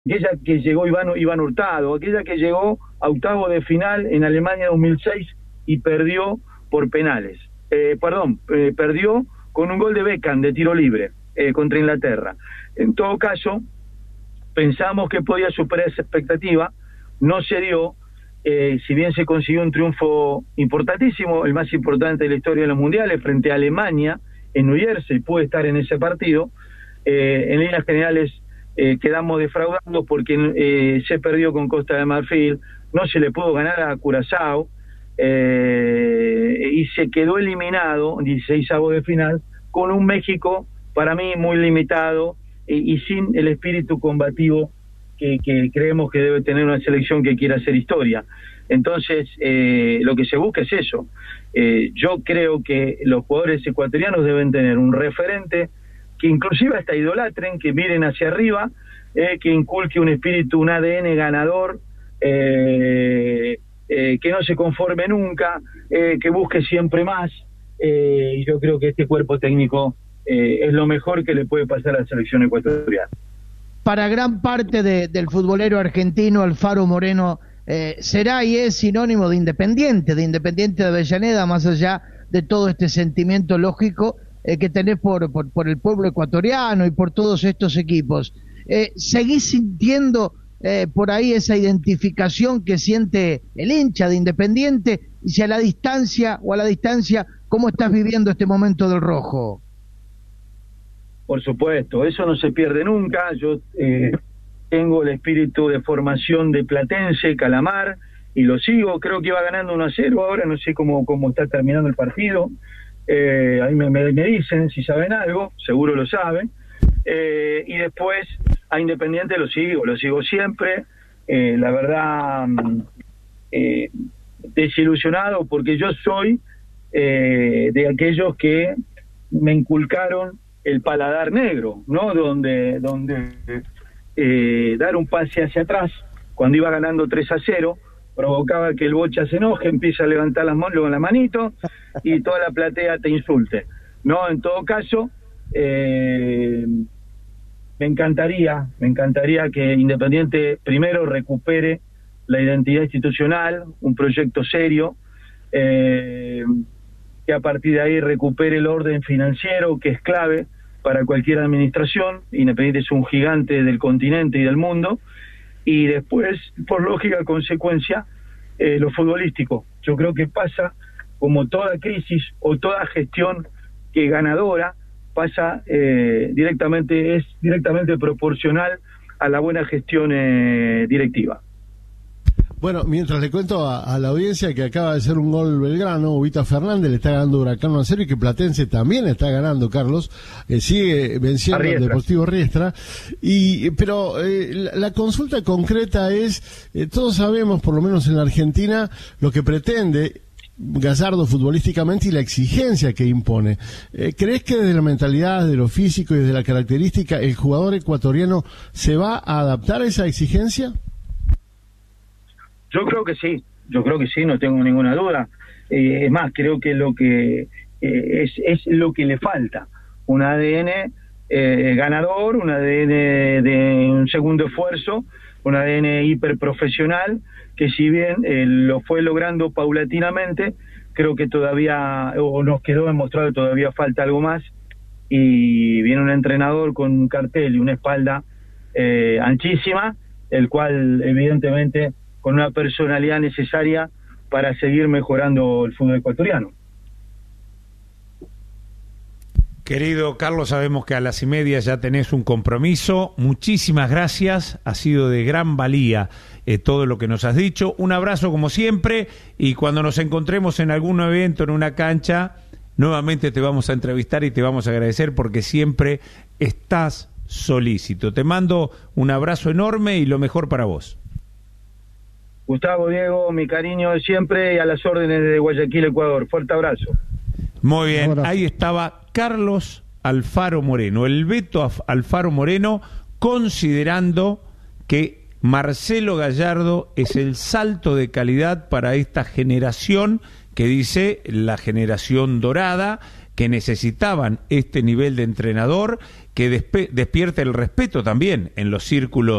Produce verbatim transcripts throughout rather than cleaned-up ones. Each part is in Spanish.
aquella que llegó Iván, Iván Hurtado, aquella que llegó a octavo de final en Alemania dos mil seis y perdió por penales. Eh, perdón, eh, perdió con un gol de Beckham de tiro libre eh, contra Inglaterra. En todo caso, pensamos que podía superar esa expectativa, no se dio, eh, si bien se consiguió un triunfo importantísimo, el más importante de la historia de los mundiales, frente a Alemania, en New Jersey, pude estar en ese partido, eh, en líneas generales eh, quedamos defraudados porque eh, se perdió con Costa de Marfil, no se le pudo ganar a Curazao, eh, y se quedó eliminado, dieciseisavos de final, con un México, para mí, muy limitado, y, y sin el espíritu combativo que, que creemos que debe tener una selección que quiera hacer historia. Entonces, eh, lo que se busca es eso. Eh, yo creo que los jugadores ecuatorianos deben tener un referente que inclusive hasta idolatren, que miren hacia arriba, eh, que inculque un espíritu, un A D N ganador, eh, eh, que no se conforme nunca, eh, que busque siempre más, eh, y yo creo que este cuerpo técnico eh, es lo mejor que le puede pasar a la selección ecuatoriana. Para gran parte de, del futbolero argentino, Alfaro Moreno eh, será y es sinónimo de Independiente, de Independiente de Avellaneda, más allá de todo este sentimiento lógico eh, que tenés por, por, por el pueblo ecuatoriano y por todos estos equipos. Eh, ¿Seguís sintiendo eh, por ahí esa identificación que siente el hincha de Independiente? Y si a la distancia o a la distancia, ¿cómo estás viviendo este momento del rojo? Por supuesto, eso no se pierde nunca. Yo eh, tengo el espíritu de formación de Platense, Calamar, y lo sigo. Creo que iba ganando uno a cero ahora, no sé cómo, cómo está terminando el partido. Eh, ahí me, me, me dicen si saben algo, seguro lo saben. Eh, y después a Independiente lo sigo, lo sigo siempre. Eh, la verdad, eh, desilusionado porque yo soy eh, de aquellos que me inculcaron el paladar negro, ¿no? Donde, donde eh, dar un pase hacia atrás, cuando iba ganando tres a cero, provocaba que el Bocha se enoje, empieza a levantar las manos con la manito y toda la platea te insulte, ¿no? En todo caso, eh, me encantaría, me encantaría que Independiente primero recupere la identidad institucional, un proyecto serio, eh, que a partir de ahí recupere el orden financiero, que es clave para cualquier administración. Independiente es un gigante del continente y del mundo, y después, por lógica consecuencia, eh, lo futbolístico. Yo creo que pasa, como toda crisis o toda gestión que ganadora, pasa eh, directamente, es directamente proporcional a la buena gestión eh, directiva. Bueno, mientras le cuento a, a la audiencia que acaba de hacer un gol Belgrano, Ubita Fernández le está ganando Huracán uno a cero y que Platense también está ganando, Carlos, eh, sigue venciendo al Deportivo Riestra. Y, pero eh, la, la consulta concreta es, eh, todos sabemos, por lo menos en la Argentina, lo que pretende Gallardo futbolísticamente y la exigencia que impone. Eh, ¿Crees que desde la mentalidad, de lo físico y desde la característica, el jugador ecuatoriano se va a adaptar a esa exigencia? Yo creo que sí, yo creo que sí, no tengo ninguna duda. Eh, es más, creo que lo que eh, es, es lo que le falta, un A D N eh, ganador, un A D N de un segundo esfuerzo, un A D N hiperprofesional, que si bien eh, lo fue logrando paulatinamente, creo que todavía, o nos quedó demostrado que todavía falta algo más, y viene un entrenador con un cartel y una espalda eh, anchísima, el cual evidentemente con una personalidad necesaria para seguir mejorando el fútbol ecuatoriano. Querido Carlos, sabemos que a las y media ya tenés un compromiso. Muchísimas gracias, ha sido de gran valía eh, todo lo que nos has dicho. Un abrazo como siempre, y cuando nos encontremos en algún evento, en una cancha, nuevamente te vamos a entrevistar y te vamos a agradecer porque siempre estás solícito. Te mando un abrazo enorme y lo mejor para vos. Gustavo, Diego, mi cariño de siempre y a las órdenes de Guayaquil, Ecuador. Fuerte abrazo. Muy bien, ahí estaba Carlos Alfaro Moreno, el Beto Alfaro Moreno, considerando que Marcelo Gallardo es el salto de calidad para esta generación que dice la generación dorada, que necesitaban este nivel de entrenador que despe- despierte el respeto también en los círculos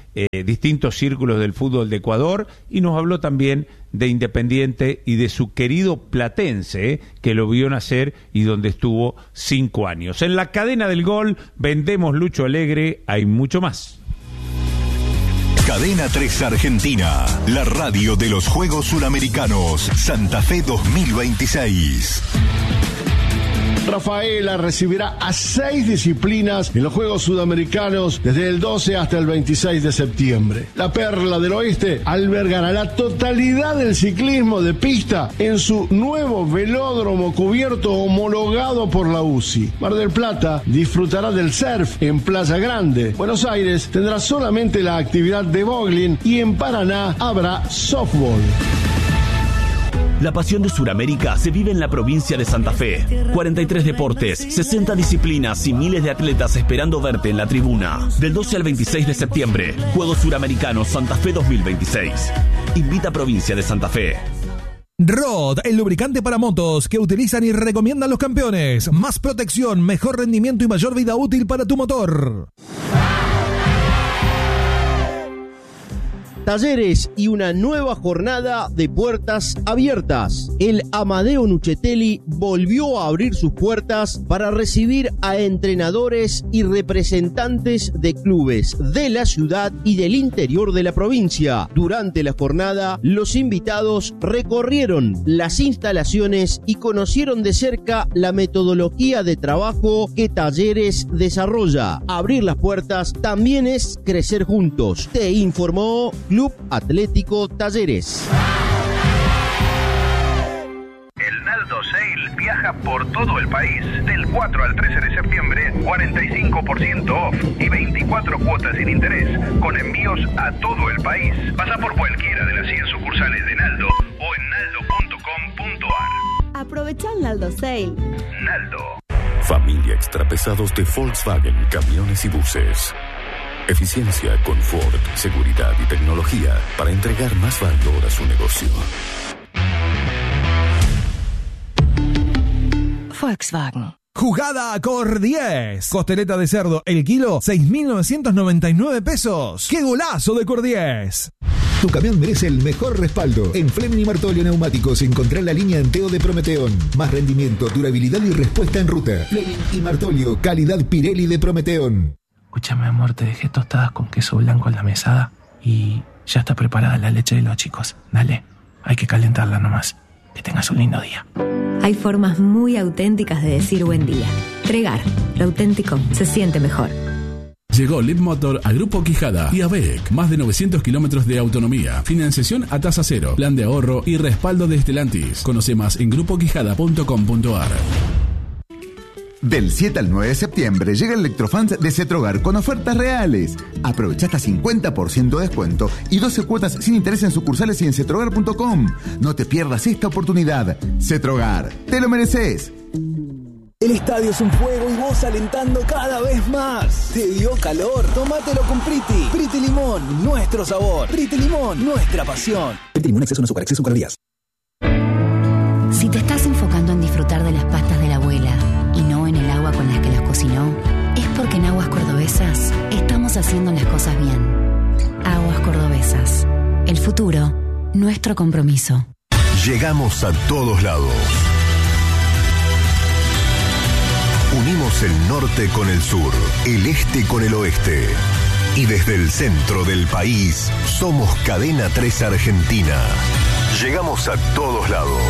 eh, distintos círculos del fútbol de Ecuador, y nos habló también de Independiente y de su querido Platense, eh, que lo vio nacer y donde estuvo cinco años. En la cadena del gol vendemos Lucho Alegre, hay mucho más. Cadena tres Argentina, la radio de los Juegos Suramericanos Santa Fe dos mil veintiséis. Rafaela recibirá a seis disciplinas en los Juegos Sudamericanos desde el doce hasta el veintiséis de septiembre. La Perla del Oeste albergará la totalidad del ciclismo de pista en su nuevo velódromo cubierto homologado por la U C I. Mar del Plata disfrutará del surf en Playa Grande. Buenos Aires tendrá solamente la actividad de bowling y en Paraná habrá softball. La pasión de Sudamérica se vive en la provincia de Santa Fe. cuarenta y tres deportes, sesenta disciplinas y miles de atletas esperando verte en la tribuna. Del doce al veintiséis de septiembre, Juegos Suramericanos Santa Fe dos mil veintiséis. Invita Provincia de Santa Fe. Rod, el lubricante para motos que utilizan y recomiendan los campeones. Más protección, mejor rendimiento y mayor vida útil para tu motor. Talleres y una nueva jornada de puertas abiertas. El Amadeo Nuccetelli volvió a abrir sus puertas para recibir a entrenadores y representantes de clubes de la ciudad y del interior de la provincia. Durante la jornada, los invitados recorrieron las instalaciones y conocieron de cerca la metodología de trabajo que Talleres desarrolla. Abrir las puertas también es crecer juntos. Te informó Club Atlético Talleres. El Naldo Sale viaja por todo el país. Del cuatro al trece de septiembre, cuarenta y cinco por ciento off y veinticuatro cuotas sin interés, con envíos a todo el país. Pasa por cualquiera de las cien sucursales de Naldo o en naldo punto com punto ar. Aprovecha el Naldo Sale. Naldo. Familia Extrapesados de Volkswagen, camiones y buses. Eficiencia, confort, seguridad y tecnología para entregar más valor a su negocio. Volkswagen. Jugada Cor diez. Costeleta de cerdo, el kilo, seis mil novecientos noventa y nueve pesos. ¡Qué golazo de Cor diez! Tu camión merece el mejor respaldo. En Fleming y Martolio Neumáticos encontrá la línea Enteo de Prometeón. Más rendimiento, durabilidad y respuesta en ruta. Fleming y Martolio, calidad Pirelli de Prometeón. Escúchame, amor, te dejé tostadas con queso blanco en la mesada y ya está preparada la leche de los chicos. Dale, hay que calentarla nomás. Que tengas un lindo día. Hay formas muy auténticas de decir buen día. Tregar, lo auténtico se siente mejor. Llegó Leadmotor a Grupo Quijada y A B E C. Más de novecientos kilómetros de autonomía, financiación a tasa cero, plan de ahorro y respaldo de Stellantis. Conoce más en grupo quijada punto com punto ar. Del siete al nueve de septiembre llega el Electrofans de Cetrogar con ofertas reales. Aprovecha hasta cincuenta por ciento de descuento y doce cuotas sin interés en sucursales y en cetrogar punto com. No te pierdas esta oportunidad. Cetrogar, te lo mereces. El estadio es un fuego y vos alentando cada vez más. ¿Te dio calor? Tómatelo con Priti. Priti Limón, nuestro sabor. Priti Limón, nuestra pasión. Priti Limón, exceso en azúcar, exceso en calorías. Si te estás enfocando en disfrutar de las pastas de la abuela y no en el agua con las que las cocinó, es porque en Aguas Cordobesas estamos haciendo las cosas bien. Aguas Cordobesas. El futuro, nuestro compromiso. Llegamos a todos lados. Unimos el norte con el sur, el este con el oeste. Y desde el centro del país, somos Cadena tres Argentina. Llegamos a todos lados.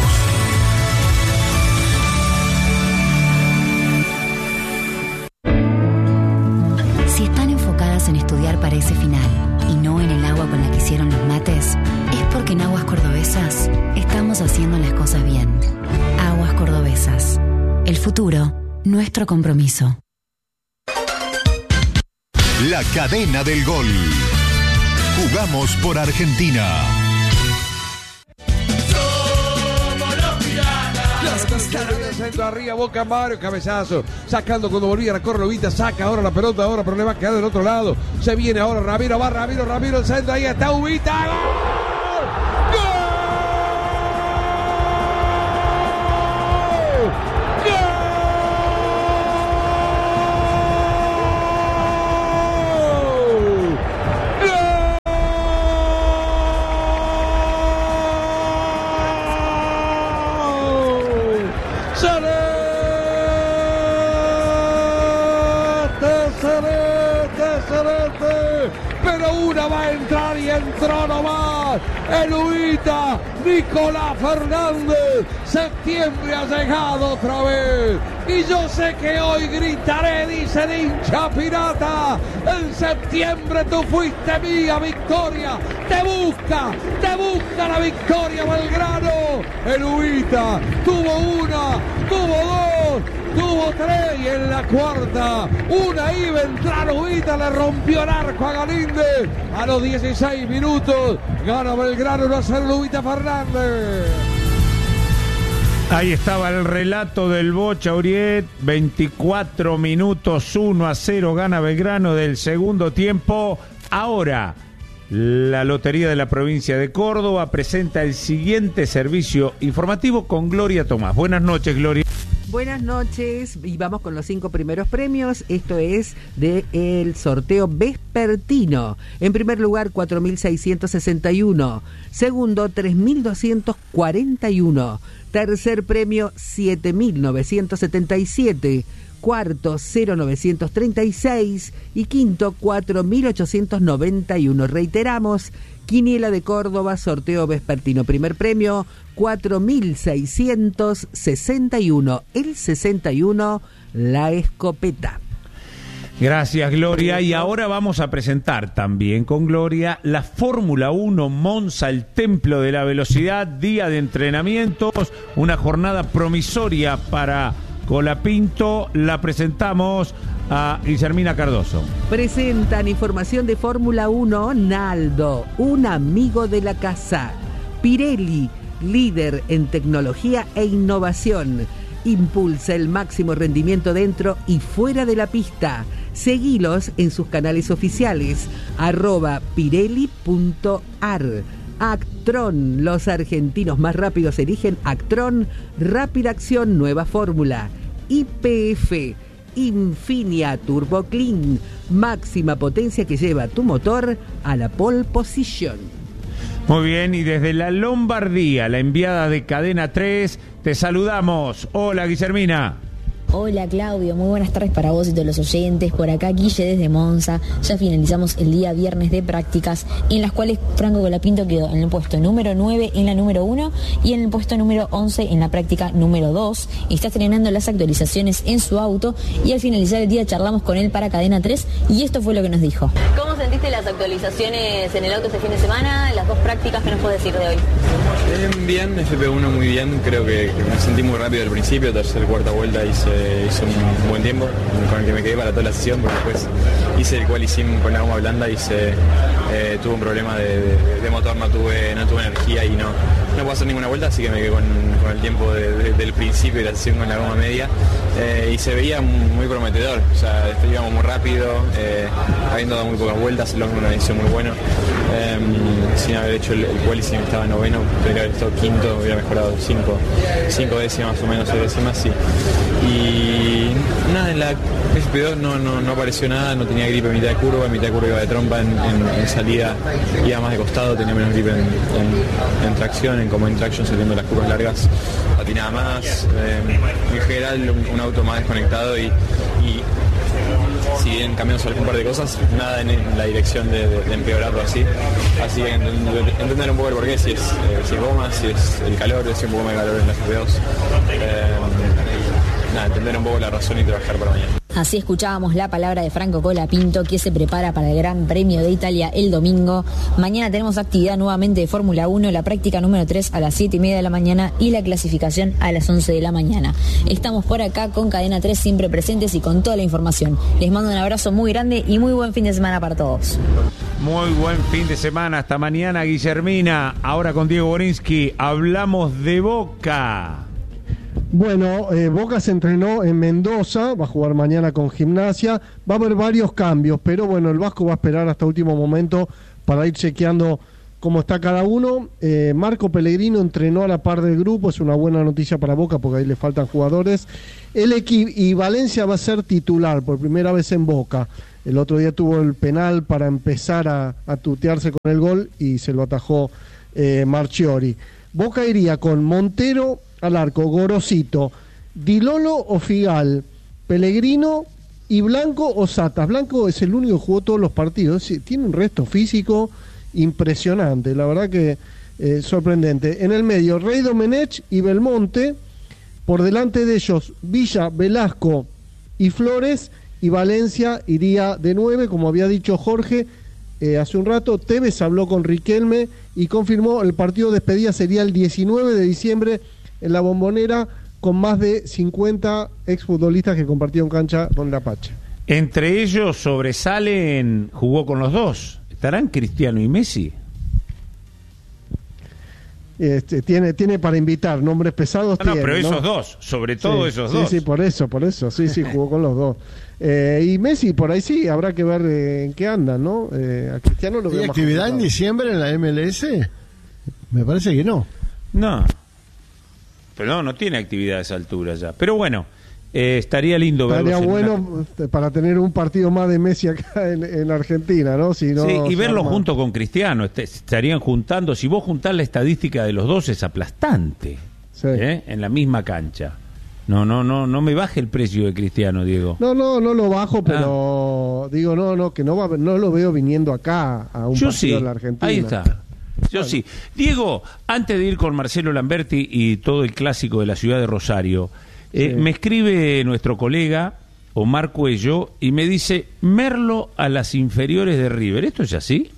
Si están enfocadas en estudiar para ese final y no en el agua con la que hicieron los mates, es porque en Aguas Cordobesas estamos haciendo las cosas bien. Aguas Cordobesas. El futuro, nuestro compromiso. La cadena del gol. Jugamos por Argentina. Centro arriba, Boca Mario, cabezazo, sacando cuando volvía, recorre Lobita, saca ahora la pelota, ahora pero le va a quedar del otro lado, se viene ahora Ramiro, va Ramiro, Ramiro, el centro, ahí está Ubita, ¡gol! ¡Gol! ¡Gol! número uno va a entrar y entró nomás el Ubita Nicolás Fernández. Septiembre ha llegado otra vez y yo sé que hoy gritaré, dice el hincha pirata. En septiembre tú fuiste mía, Victoria. Te busca, te busca la victoria Belgrano. El Ubita tuvo una, tuvo dos, tuvo tres y en la cuarta una iba a entrar Ubita, le rompió el arco a Galíndez. A los dieciséis minutos gana Belgrano uno a cero Ubita Fernández. Ahí estaba el relato del Bocha Uriet, veinticuatro minutos, uno a cero gana Belgrano del segundo tiempo. Ahora, la Lotería de la Provincia de Córdoba presenta el siguiente servicio informativo con Gloria Tomás. Buenas noches, Gloria. Buenas noches y vamos con los cinco primeros premios. Esto es del sorteo vespertino. En primer lugar, cuatro mil seiscientos sesenta y uno. Segundo, tres mil doscientos cuarenta y uno. Tercer premio, siete mil novecientos setenta y siete. Cuarto, cero mil novecientos treinta y seis. Y quinto, cuatro mil ochocientos noventa y uno. Reiteramos, Quiniela de Córdoba, sorteo vespertino. Primer premio, cuatro mil seiscientos sesenta y uno. El sesenta y uno, la escopeta. Gracias, Gloria. Y ahora vamos a presentar también con Gloria la Fórmula uno Monza, el templo de la velocidad, día de entrenamientos, una jornada promisoria para Colapinto. La presentamos a Guillermina Cardoso. Presentan información de Fórmula uno Naldo, un amigo de la casa. Pirelli, líder en tecnología e innovación. Impulsa el máximo rendimiento dentro y fuera de la pista. Seguilos en sus canales oficiales, arroba pirelli punto ar. Actron, los argentinos más rápidos eligen Actron, rápida acción, nueva fórmula. Y P F, Infinia Turbo Clean, máxima potencia que lleva tu motor a la pole position. Muy bien, y desde la Lombardía, la enviada de Cadena tres, te saludamos. Hola, Guillermina. Hola Claudio, muy buenas tardes para vos y todos los oyentes. Por acá Guille desde Monza. Ya finalizamos el día viernes de prácticas, en las cuales Franco Colapinto quedó en el puesto número nueve en la número uno y en el puesto número once en la práctica número dos. Está estrenando las actualizaciones en su auto y al finalizar el día charlamos con él para Cadena tres y esto fue lo que nos dijo. ¿Cómo sentiste las actualizaciones en el auto este fin de semana? Las dos prácticas, ¿qué nos puedes decir de hoy? Bien, bien, F P uno muy bien. Creo que, que me sentí muy rápido al principio, tercera, cuarta vuelta hice hice un buen tiempo con el que me quedé para toda la sesión, porque después hice el cual hicimos con la goma blanda y se eh, tuve un problema de, de, de motor, no tuve no tuve energía y no no puedo hacer ninguna vuelta, así que me quedé con, con el tiempo de, de, del principio y la sesión con la goma media eh, y se veía muy prometedor. O sea, después íbamos muy rápido, eh, habiendo dado muy pocas vueltas, el hombre una decisión muy bueno, eh, sin haber hecho el, el cual hicimos estaba noveno, podría haber estado quinto, hubiera mejorado cinco, cinco décimas o menos, seis décimas, sí. Y nada, en la F P dos no, no, no apareció nada, no tenía gripe en mitad de curva, en mitad de curva iba de trompa, en, en, en salida iba más de costado, tenía menos gripe en, en, en tracción, en como en traction saliendo las curvas largas, patinaba más, eh, en general un, un auto más desconectado y, y si bien cambiamos algún par de cosas, nada en, en la dirección de, de, de empeorarlo así, así que entender, entender un poco el porqué, si es, eh, si es goma, si es el calor, si es un poco más de calor en la F P dos. Eh, Nada, entender un poco la razón y trabajar para mañana. Así escuchábamos la palabra de Franco Colapinto, que se prepara para el Gran Premio de Italia el domingo. Mañana tenemos actividad nuevamente de Fórmula uno, la práctica número tres a las siete y media de la mañana y la clasificación a las once de la mañana. Estamos por acá con Cadena tres siempre presentes y con toda la información. Les mando un abrazo muy grande y muy buen fin de semana para todos. Muy buen fin de semana, hasta mañana, Guillermina. Ahora con Diego Borinsky hablamos de Boca. Bueno, eh, Boca se entrenó en Mendoza, va a jugar mañana con Gimnasia, va a haber varios cambios, pero bueno, el Vasco va a esperar hasta último momento para ir chequeando cómo está cada uno. eh, Marco Pellegrino entrenó a la par del grupo, es una buena noticia para Boca porque ahí le faltan jugadores. El equipo y Valencia va a ser titular por primera vez en Boca. El otro día tuvo el penal para empezar a, a tutearse con el gol y se lo atajó eh, Marchiori. Boca iría con Montero al arco, Gorosito, Di Lolo o Figal, Pellegrino, y Blanco o Satas. Blanco es el único que jugó todos los partidos, tiene un resto físico impresionante, la verdad que eh, sorprendente. En el medio, Rey Domenech y Belmonte, por delante de ellos Villa, Velasco y Flores, y Valencia iría de nueve, como había dicho Jorge eh, hace un rato. Tevez habló con Riquelme y confirmó el partido de despedida sería el diecinueve de diciembre en la Bombonera, con más de cincuenta exfutbolistas que compartieron cancha con la Pacha. Entre ellos sobresalen, jugó con los dos. ¿Estarán Cristiano y Messi? Este, tiene, tiene para invitar, nombres pesados. No, no tiene, pero esos ¿no? dos, sobre todo sí, esos sí, dos. Sí, por eso, por eso, sí, sí, jugó con los dos. Eh, y Messi, por ahí sí, habrá que ver eh, en qué anda, ¿no? Eh, a Cristiano lo veo ¿Hay más actividad complicado. en diciembre en la M L S? Me parece que no. No. Pero no, no tiene actividad a esa altura ya. Pero bueno, eh, estaría lindo verlo. Estaría bueno una... para tener un partido más de Messi acá en, en Argentina, ¿no? Si no sí, y verlo arma... junto con Cristiano. Este, estarían juntando. Si vos juntás la estadística de los dos, es aplastante. Sí. ¿Eh? En la misma cancha. No, no, no, no me baje el precio de Cristiano, Diego. No, no, no lo bajo, pero ah. digo, no, no, que no va, no lo veo viniendo acá a un Yo partido sí. de la Argentina. Ahí está. Yo bueno. sí. Diego, antes de ir con Marcelo Lamberti y todo el clásico de la ciudad de Rosario, eh, sí. me escribe nuestro colega Omar Cuello y me dice, Merlo a las inferiores de River. ¿Esto es así?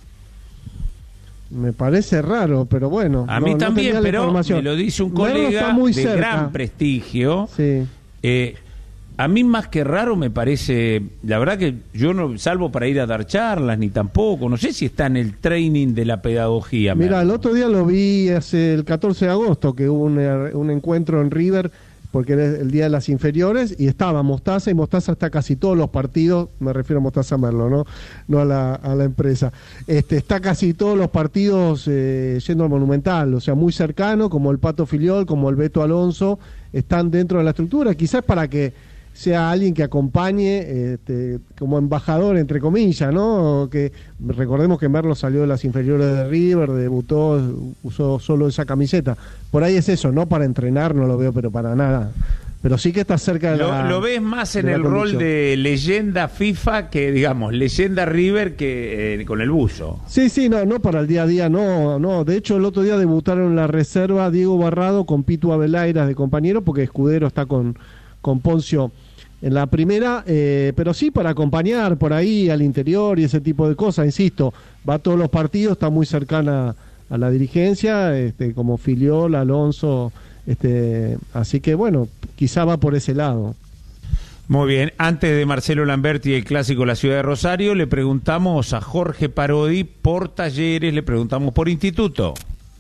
Me parece raro, pero bueno. A no, mí también, no pero me lo dice un colega de cerca. gran prestigio. Sí. Eh, a mí más que raro me parece, la verdad que yo no salvo para ir a dar charlas ni tampoco, no sé si está en el training de la pedagogía. Mira, el otro día lo vi hace el catorce de agosto, que hubo un, un encuentro en River, porque era el día de las inferiores, y estaba Mostaza, y Mostaza está casi todos los partidos, me refiero a Mostaza Merlo, no, no a la, a la empresa, este, está casi todos los partidos eh, yendo al Monumental, o sea, muy cercano, como el Pato Filiol, como el Beto Alonso, están dentro de la estructura, quizás para que sea alguien que acompañe este, como embajador, entre comillas, ¿no? Que recordemos que Merlo salió de las inferiores de River, debutó, usó solo esa camiseta. Por ahí es eso, no para entrenar, no lo veo, pero para nada. Pero sí que está cerca de lo, la... Lo ves más en el rol de leyenda FIFA que, digamos, leyenda River que eh, con el buzo. Sí, sí, no, no para el día a día, no, no. De hecho, el otro día debutaron en la reserva Diego Barrado con Pitu Abelairas de compañero, porque Escudero está con... con Poncio en la primera, eh, pero sí para acompañar por ahí al interior y ese tipo de cosas, insisto, va a todos los partidos, está muy cercana a la dirigencia, este, como Filiol, Alonso, este, así que bueno, quizá va por ese lado. Muy bien, antes de Marcelo Lamberti y el clásico La Ciudad de Rosario, le preguntamos a Jorge Parodi por Talleres, le preguntamos por Instituto.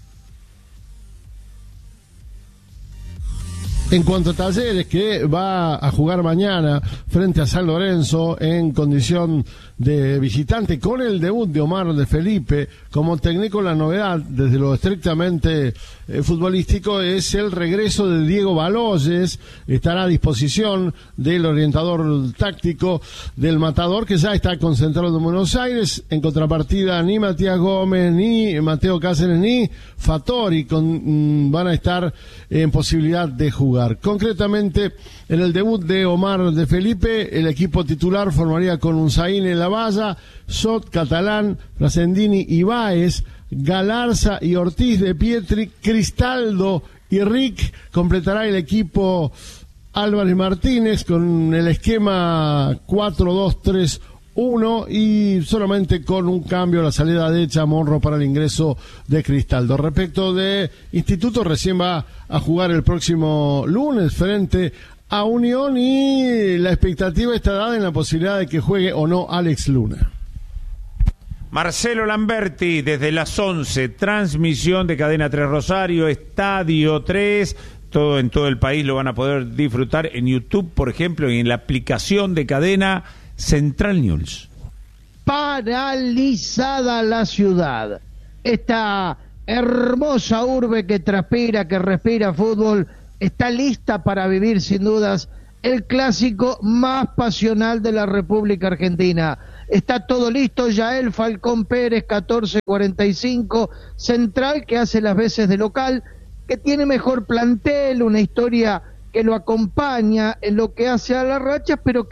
En cuanto a Talleres, que va a jugar mañana frente a San Lorenzo en condición de visitante, con el debut de Omar de Felipe como técnico, la novedad desde lo estrictamente eh, futbolístico es el regreso de Diego Baloyes, estará a disposición del orientador táctico del Matador, que ya está concentrado en Buenos Aires. En contrapartida, ni Matías Gómez, ni Mateo Cáceres, ni Fattori con, mmm, van a estar en posibilidad de jugar. Concretamente, en el debut de Omar de Felipe, el equipo titular formaría con Unzaín en la valla, Sot, Catalán, Frasendini y Báez, Galarza y Ortiz de Pietri, Cristaldo y Rick. Completará el equipo Álvarez Martínez con el esquema cuatro dos tres uno y solamente con un cambio a la salida de Chamorro para el ingreso de Cristaldo. Respecto de Instituto, recién va a jugar el próximo lunes frente a Unión y la expectativa está dada en la posibilidad de que juegue o no Alex Luna. Marcelo Lamberti desde las once, transmisión de Cadena tres Rosario, Estadio tres, todo en todo el país lo van a poder disfrutar en YouTube, por ejemplo, y en la aplicación de Cadena Central News. Paralizada la ciudad. Esta hermosa urbe que transpira, que respira fútbol, está lista para vivir sin dudas el clásico más pasional de la República Argentina. Está todo listo, Yael Falcón Pérez, catorce cuarenta y cinco, Central, que hace las veces de local, que tiene mejor plantel, una historia que lo acompaña en lo que hace a las rachas, pero que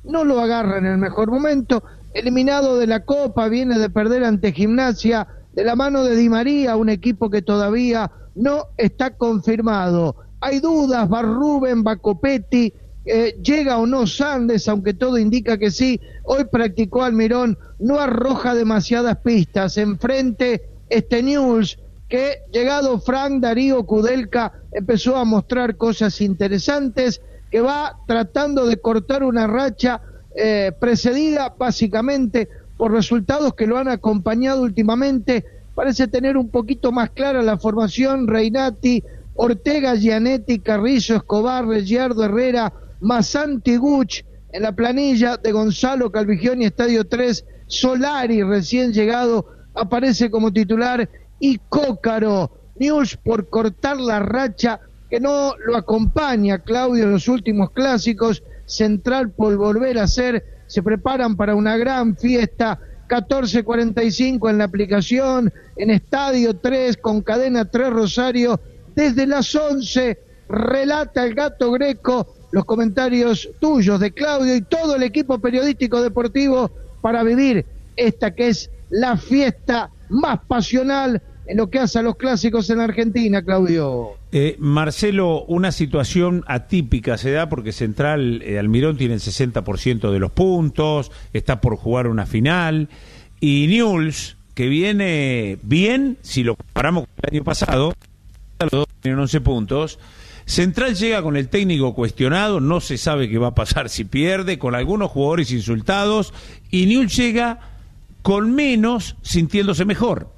no lo agarra en el mejor momento, eliminado de la Copa, viene de perder ante Gimnasia, de la mano de Di María, un equipo que todavía no está confirmado. Hay dudas, va Rubén, va Copetti, eh, llega o no Sandes, aunque todo indica que sí. Hoy practicó Almirón, no arroja demasiadas pistas. Enfrente este Newell's, que llegado Frank Darío Kudelka empezó a mostrar cosas interesantes, que va tratando de cortar una racha eh, precedida básicamente por resultados que lo han acompañado últimamente. Parece tener un poquito más clara la formación: Reinati, Ortega, Gianetti, Carrillo, Escobar, Reggiardo, Herrera, Masanti, Guch. En la planilla de Gonzalo Calvigioni, Estadio tres, Solari, recién llegado, aparece como titular, y Cócaro. Newell's por cortar la racha que no lo acompaña, Claudio, en los últimos clásicos. Central por volver a ser, se preparan para una gran fiesta. catorce cuarenta y cinco en la aplicación, en Estadio tres, con Cadena tres Rosario, desde las once, relata el Gato Greco, los comentarios tuyos, de Claudio y todo el equipo periodístico deportivo, para vivir esta que es la fiesta más pasional en lo que hace a los clásicos en Argentina, Claudio. Eh, Marcelo, una situación atípica se da porque Central, eh, Almirón tiene el sesenta por ciento de los puntos, está por jugar una final, y Newell's, que viene bien, si lo comparamos con el año pasado, los dos tienen once puntos. Central llega con el técnico cuestionado, no se sabe qué va a pasar si pierde, con algunos jugadores insultados, y Newell's llega con menos, sintiéndose mejor.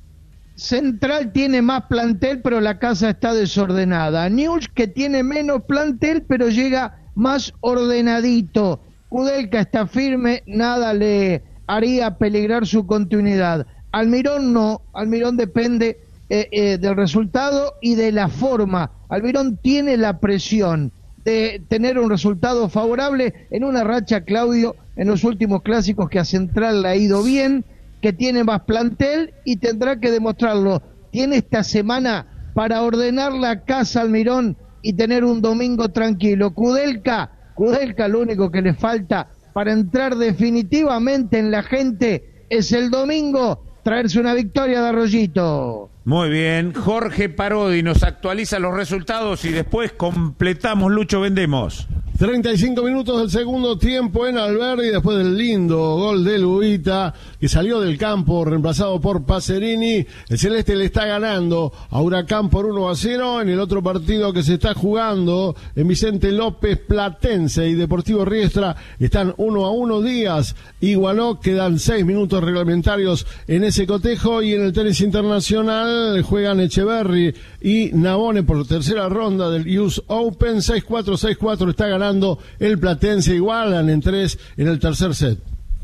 Central tiene más plantel, pero la casa está desordenada. Newell's, que tiene menos plantel, pero llega más ordenadito. Kudelka está firme, nada le haría peligrar su continuidad. Almirón no, Almirón depende eh, eh, del resultado y de la forma. Almirón tiene la presión de tener un resultado favorable en una racha, Claudio, en los últimos clásicos, que a Central le ha ido bien, que tiene más plantel y tendrá que demostrarlo. Tiene esta semana para ordenar la casa, Almirón, y tener un domingo tranquilo. Kudelka, Kudelka, lo único que le falta para entrar definitivamente en la gente es el domingo traerse una victoria de Arroyito. Muy bien, Jorge Parodi nos actualiza los resultados y después completamos Lucho Vendemos. treinta y cinco minutos del segundo tiempo en Alberdi, después del lindo gol de Luita, que salió del campo, reemplazado por Pacerini. El Celeste le está ganando a Huracán por uno a cero. En el otro partido que se está jugando en Vicente López, Platense y Deportivo Riestra están uno a uno. Díaz igualó, quedan seis minutos reglamentarios en ese cotejo. Y en el tenis internacional juegan Echeverry y Navone por tercera ronda del U S Open. seis cuatro, seis cuatro está ganando el Platense, igualan en tres en el tercer set.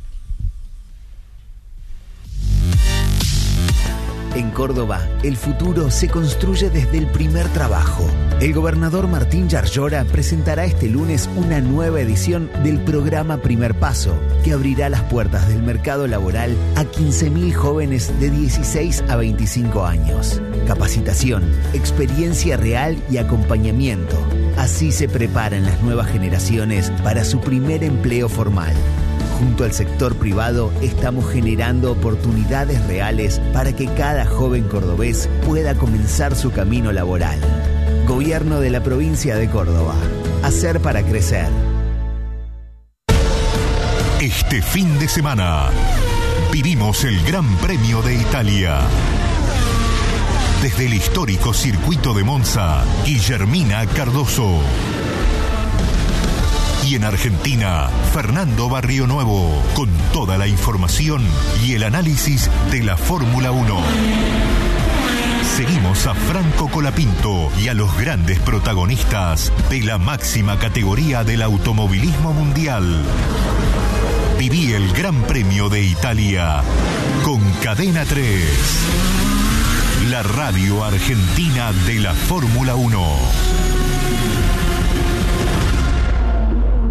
En Córdoba, el futuro se construye desde el primer trabajo. El gobernador Martín Yarlora presentará este lunes una nueva edición del programa Primer Paso, que abrirá las puertas del mercado laboral a quince mil jóvenes de dieciséis a veinticinco años. Capacitación, experiencia real y acompañamiento. Así se preparan las nuevas generaciones para su primer empleo formal. Junto al sector privado estamos generando oportunidades reales para que cada joven cordobés pueda comenzar su camino laboral. Gobierno de la provincia de Córdoba. Hacer para crecer. Este fin de semana vivimos el Gran Premio de Italia. Desde el histórico circuito de Monza, Guillermina Cardoso. Y en Argentina, Fernando Barrionuevo, con toda la información y el análisis de la Fórmula uno. Seguimos a Franco Colapinto y a los grandes protagonistas de la máxima categoría del automovilismo mundial. Viví el Gran Premio de Italia con Cadena tres. La radio argentina de la Fórmula uno.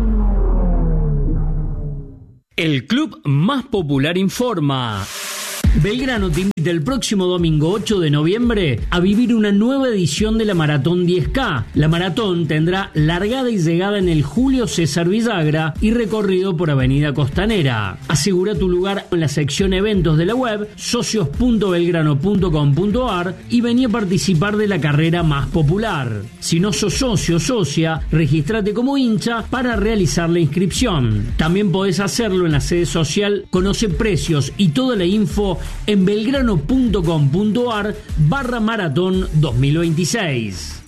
El club más popular informa. Belgrano te invita el próximo domingo ocho de noviembre a vivir una nueva edición de la Maratón diez K. La maratón tendrá largada y llegada en el Julio César Villagra y recorrido por Avenida Costanera. Asegura tu lugar en la sección eventos de la web socios punto belgrano punto com punto ar y vení a participar de la carrera más popular. Si no sos socio o socia, regístrate como hincha para realizar la inscripción. También podés hacerlo en la sede social. Conoce precios y toda la info en belgrano punto com punto ar barra maratón dos mil veintiséis.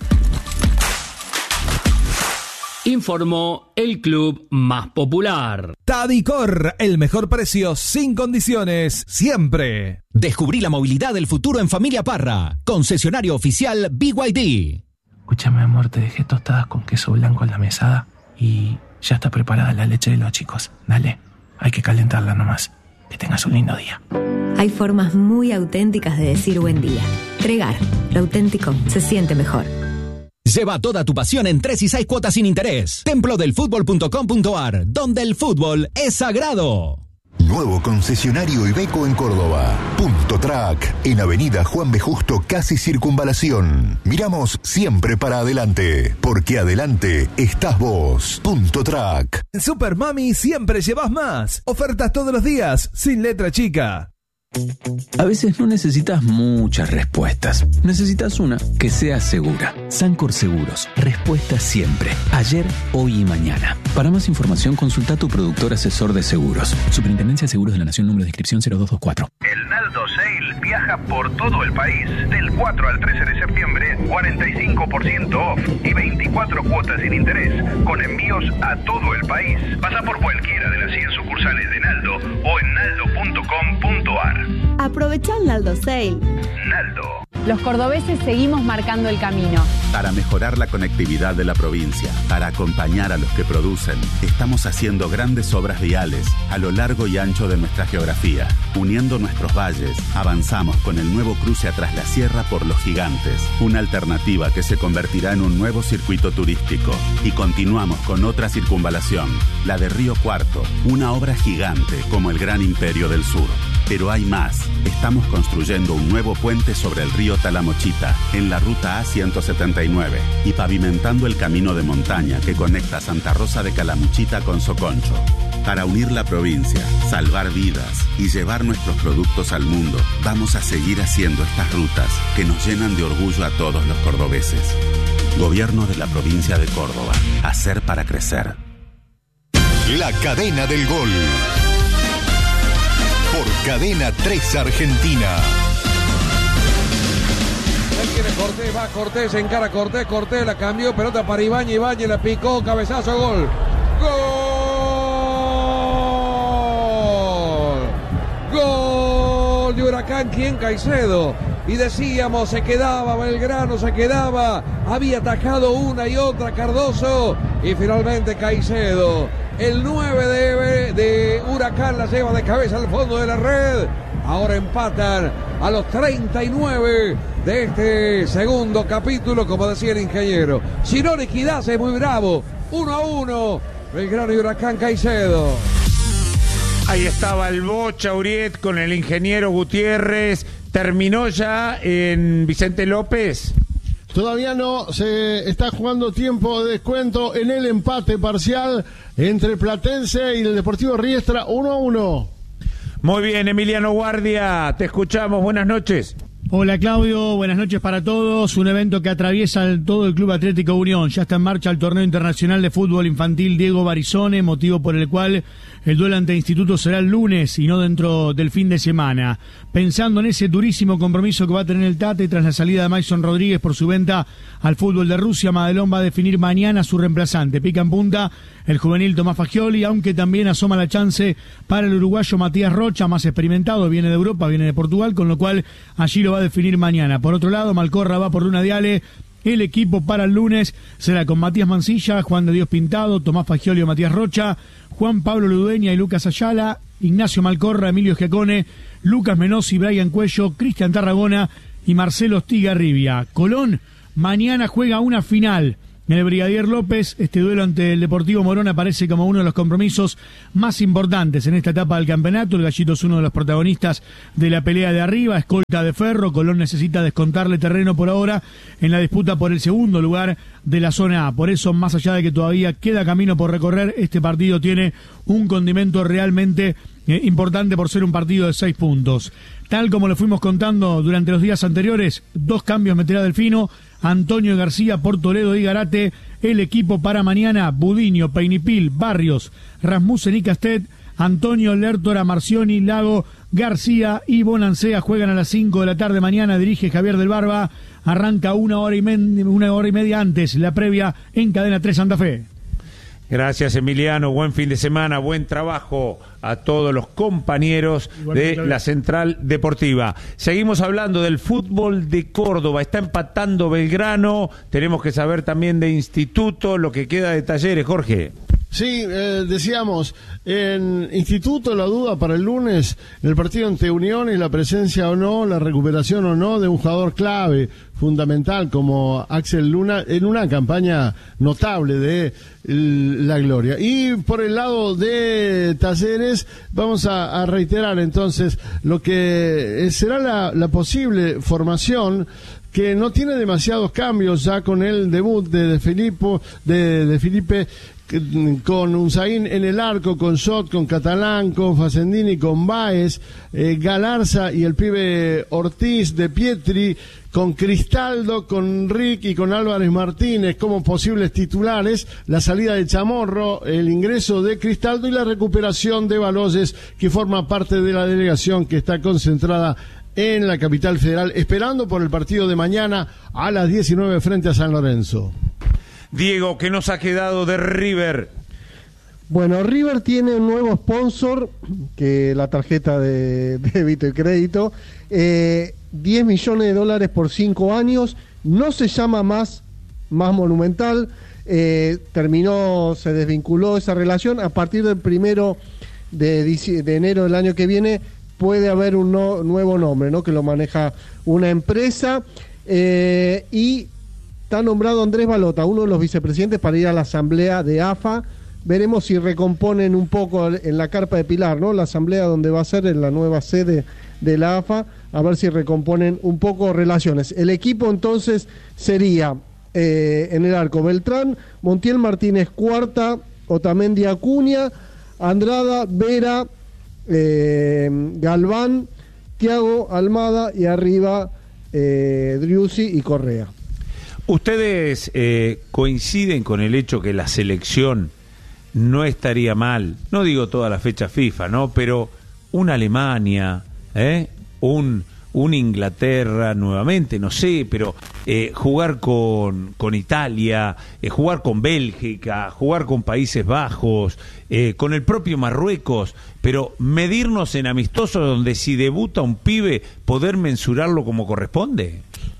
Informó el club más popular. Tadicor, el mejor precio sin condiciones, siempre. Descubrí la movilidad del futuro en Familia Parra, concesionario oficial B Y D. Escúchame, amor, te dejé tostadas con queso blanco en la mesada y ya está preparada la leche de los chicos. Dale, hay que calentarla nomás. Que tengas un lindo día. Hay formas muy auténticas de decir buen día. Tregar, lo auténtico se siente mejor. Lleva toda tu pasión en tres y seis cuotas sin interés. templo del fútbol punto com punto ar, donde el fútbol es sagrado. Nuevo concesionario Iveco en Córdoba. Punto Track, en Avenida Juan B. Justo, casi Circunvalación. Miramos siempre para adelante, porque adelante estás vos. Punto Track. En Super Mami siempre llevas más. Ofertas todos los días, sin letra chica. A veces no necesitas muchas respuestas. Necesitas una que sea segura. Sancor Seguros. Respuesta siempre. Ayer, hoy y mañana. Para más información, consulta a tu productor asesor de seguros. Superintendencia de Seguros de la Nación, número de inscripción cero dos dos cuatro. El Naldo Sale viaja por todo el país. Del cuatro al trece de septiembre, cuarenta y cinco por ciento off y veinticuatro cuotas sin interés, con envíos a todo el país. Pasa por cualquiera de las cien sucursales de Naldo o en naldo punto com punto ar. Aprovecha el Naldo Sale. Naldo. Los cordobeses seguimos marcando el camino. Para mejorar la conectividad de la provincia, para acompañar a los que producen, estamos haciendo grandes obras viales a lo largo y ancho de nuestra geografía. Uniendo nuestros valles, avanzamos con el nuevo cruce a Tras la Sierra por Los Gigantes, una alternativa que se convertirá en un nuevo circuito turístico. Y continuamos con otra circunvalación, la de Río Cuarto, una obra gigante como el Gran Imperio del Sur. Pero hay más. Estamos construyendo un nuevo puente sobre el río Talamochita, en la ruta A ciento setenta y nueve, y pavimentando el camino de montaña que conecta Santa Rosa de Calamuchita con Soconcho. Para unir la provincia, salvar vidas y llevar nuestros productos al mundo, vamos a seguir haciendo estas rutas que nos llenan de orgullo a todos los cordobeses. Gobierno de la provincia de Córdoba. Hacer para crecer. La cadena del gol. Por Cadena tres Argentina. Él quiere Cortés, va Cortés, encara Cortés, Cortés la cambió, pelota para Ibañez, Ibañez la picó, cabezazo, gol. ¡Gol! ¡Gol de Huracán! ¿Quién? Caicedo. Y decíamos, se quedaba Belgrano, se quedaba, había atajado una y otra Cardoso, y finalmente Caicedo. El nueve de, de Huracán la lleva de cabeza al fondo de la red. Ahora empatan a los treinta y nueve de este segundo capítulo, como decía el ingeniero. Sinón Equidad es muy bravo. uno a uno. Belgrano y Huracán. Caicedo. Ahí estaba el Bocha Uriet con el ingeniero Gutiérrez. ¿Terminó ya en Vicente López? Todavía no, se está jugando tiempo de descuento en el empate parcial entre Platense y el Deportivo Riestra, uno a uno. Muy bien, Emiliano Guardia, te escuchamos, buenas noches. Hola Claudio, buenas noches para todos. Un evento que atraviesa el, todo el Club Atlético Unión. Ya está en marcha el Torneo Internacional de Fútbol Infantil Diego Barizone, motivo por el cual el duelo ante Instituto será el lunes y no dentro del fin de semana. Pensando en ese durísimo compromiso que va a tener el Tate tras la salida de Mason Rodríguez por su venta al fútbol de Rusia, Madelón va a definir mañana su reemplazante. Pica en punta el juvenil Tomás Fagioli, aunque también asoma la chance para el uruguayo Matías Rocha, más experimentado, viene de Europa, viene de Portugal, con lo cual allí lo va a definir mañana. Por otro lado, Malcorra va por Luna Diale. El equipo para el lunes será con Matías Mancilla, Juan de Dios Pintado, Tomás Fagioli o Matías Rocha, Juan Pablo Ludueña y Lucas Ayala, Ignacio Malcorra, Emilio Giacone, Lucas Menossi, Brian Cuello, Cristian Tarragona y Marcelo Stigarribia. Colón mañana juega una final el Brigadier López. Este duelo ante el Deportivo Morón aparece como uno de los compromisos más importantes en esta etapa del campeonato. El Gallito es uno de los protagonistas de la pelea de arriba, escolta de Ferro. Colón necesita descontarle terreno por ahora en la disputa por el segundo lugar de la zona A. Por eso, más allá de que todavía queda camino por recorrer, este partido tiene un condimento realmente eh, importante por ser un partido de seis puntos. Tal como lo fuimos contando durante los días anteriores, dos cambios meterá Delfino: Antonio García por Toledo y Garate. El equipo para mañana: Budiño, Peinipil, Barrios, Rasmussen y Castet, Antonio, Lertora, Marcioni, Lago, García y Bonancea. Juegan a las cinco de la tarde mañana. Dirige Javier del Barba. Arranca una hora y, me- una hora y media antes la previa en Cadena tres Santa Fe. Gracias, Emiliano. Buen fin de semana, buen trabajo a todos los compañeros de la Central Deportiva. Seguimos hablando del fútbol de Córdoba. Está empatando Belgrano. Tenemos que saber también de Instituto, lo que queda de Talleres, Jorge. Sí, eh, decíamos, en Instituto la duda para el lunes, en el partido ante Unión, y la presencia o no, la recuperación o no de un jugador clave, fundamental como Axel Luna, en una campaña notable de la Gloria. Y por el lado de Talleres, vamos a, a reiterar entonces lo que será la, la posible formación, que no tiene demasiados cambios ya con el debut de, de Filippo, de, de Felipe, con Unzaín en el arco, con Sot, con Catalán, con Facendini, con Báez, eh, Galarza y el pibe Ortiz, de Pietri, con Cristaldo, con Rick y con Álvarez Martínez como posibles titulares, la salida de Chamorro, el ingreso de Cristaldo y la recuperación de Baloyes, que forma parte de la delegación que está concentrada en la capital federal, esperando por el partido de mañana a las diecinueve frente a San Lorenzo. Diego, ¿qué nos ha quedado de River? Bueno, River tiene un nuevo sponsor, que la tarjeta de débito y crédito, eh, diez millones de dólares por cinco años, no se llama más, más Monumental, eh, terminó, se desvinculó esa relación. A partir del primero de, de enero del año que viene puede haber un no, nuevo nombre, ¿no?, que lo maneja una empresa, eh, y está nombrado Andrés Balota, uno de los vicepresidentes, para ir a la asamblea de A F A. Veremos si recomponen un poco en la carpa de Pilar, ¿no?, la asamblea donde va a ser en la nueva sede de la A F A, a ver si recomponen un poco relaciones. El equipo entonces sería eh, en el arco Beltrán, Montiel, Martínez, Cuarta, Otamendi, Acuña, Andrada, Vera, eh, Galván, Thiago, Almada, y arriba eh, Driussi y Correa. ¿Ustedes eh, coinciden con el hecho que la selección no estaría mal? No digo toda la fecha FIFA, ¿no? Pero una Alemania, ¿eh? un, un Inglaterra nuevamente, no sé, pero eh, jugar con, con Italia, eh, jugar con Bélgica, jugar con Países Bajos, eh, con el propio Marruecos, pero medirnos en amistosos donde si debuta un pibe, poder mensurarlo como corresponde.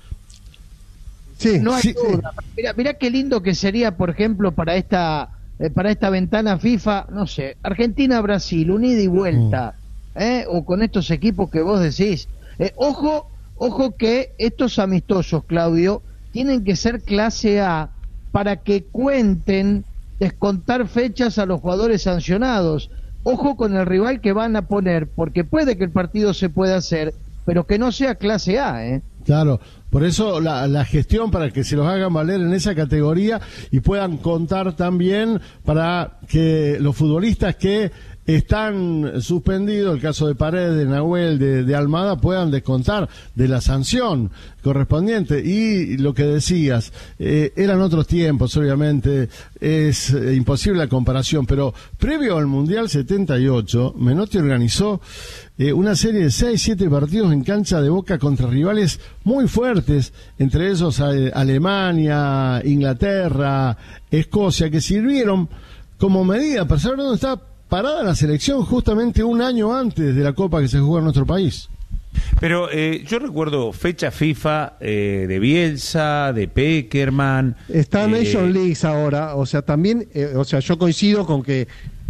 Sí, no hay sí, duda. Sí. Mira, mira qué lindo que sería, por ejemplo, para esta eh, para esta ventana FIFA, no sé, Argentina-Brasil, un ida y vuelta, mm. ¿eh? o con estos equipos que vos decís. Eh, ojo, ojo que estos amistosos, Claudio, tienen que ser clase A para que cuenten descontar fechas a los jugadores sancionados. Ojo con el rival que van a poner, porque puede que el partido se pueda hacer, pero que no sea clase A, ¿eh? Claro, por eso la, la gestión para que se los hagan valer en esa categoría y puedan contar también para que los futbolistas que están suspendidos, el caso de Paredes, de Nahuel, de, de Almada, puedan descontar de la sanción correspondiente. Y lo que decías, eh, eran otros tiempos, obviamente, es eh, imposible la comparación, pero previo al Mundial setenta y ocho, Menotti organizó eh, una serie de seis, siete partidos en cancha de Boca contra rivales muy fuertes, entre ellos eh, Alemania, Inglaterra, Escocia, que sirvieron como medida para saber dónde está parada la selección justamente un año antes de la Copa que se jugó en nuestro país. Pero eh, yo recuerdo fecha FIFA eh, de Bielsa, de Peckerman. Está eh, Nation Leagues ahora, o sea, también, eh, o sea, yo coincido con que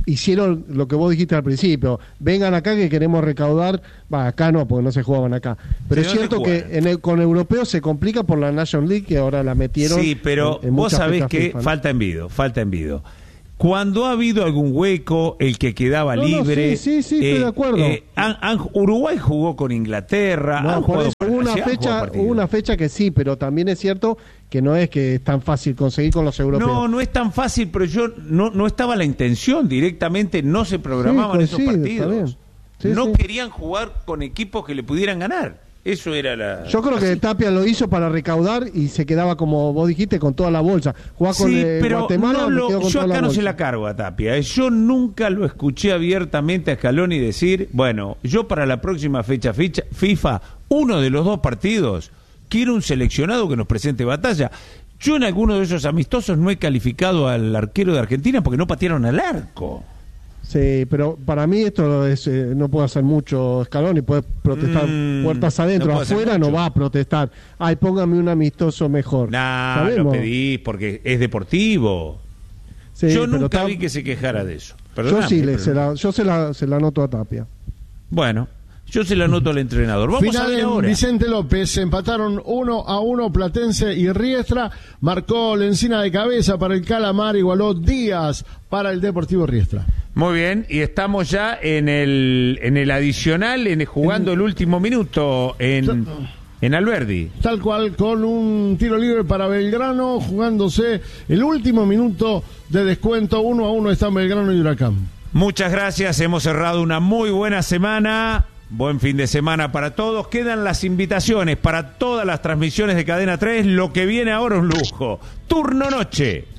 hicieron lo que vos dijiste al principio, vengan acá que queremos recaudar, va, acá no, porque no se jugaban acá, pero ¿Sí, es cierto que en el, con europeos se complica por la National League, que ahora la metieron. Sí, pero en, en vos sabés que FIFA, ¿no? falta envido, falta envido. Cuando ha habido algún hueco, el que quedaba no, no, libre. Sí, sí, sí, estoy eh, de acuerdo. Eh, han, han, Uruguay jugó con Inglaterra. No, han por jugado, eso, hubo una sí, fecha, hubo una fecha que sí, pero también es cierto que no es que es tan fácil conseguir con los europeos. No, no es tan fácil, pero yo no, no estaba la intención, directamente no se programaban sí, esos sí, partidos. Sí, no sí. querían jugar con equipos que le pudieran ganar. Eso era la... Yo creo que Tapia lo hizo para recaudar y se quedaba, como vos dijiste, con toda la bolsa. Jugaba con Sí, eh, pero Guatemala, no me lo, quedo con yo toda acá la no bolsa. se la cargo a Tapia. eh. Yo nunca lo escuché abiertamente a Scaloni decir, bueno, yo para la próxima fecha, fecha FIFA, uno de los dos partidos, quiero un seleccionado que nos presente batalla. Yo en alguno de esos amistosos no he calificado al arquero de Argentina porque no patearon al arco. Sí, pero para mí esto es, eh, no puede hacer mucho Scaloni, puede protestar Mm, puertas adentro, no puede hacer afuera no mucho. va a protestar. Ay, póngame un amistoso mejor. Nah, ¿Sabemos? lo pedís porque es deportivo. Sí, yo pero nunca tam- vi que se quejara de eso. Yo Perdóname, sí, le, pero- se la, yo se la, se la anoto a Tapia. Bueno, yo se la anoto al entrenador. Vamos Final a ver en ahora. Vicente López, empataron uno a uno Platense y Riestra, marcó Lencina de cabeza para el Calamar, igualó Díaz para el Deportivo Riestra. Muy bien, y estamos ya en el en el adicional, en jugando el último minuto en, en Alberdi. Tal cual, con un tiro libre para Belgrano, jugándose el último minuto de descuento, uno a uno están Belgrano y Huracán. Muchas gracias, hemos cerrado una muy buena semana. Buen fin de semana para todos. Quedan las invitaciones para todas las transmisiones de Cadena tres. Lo que viene ahora es un lujo. Turno noche.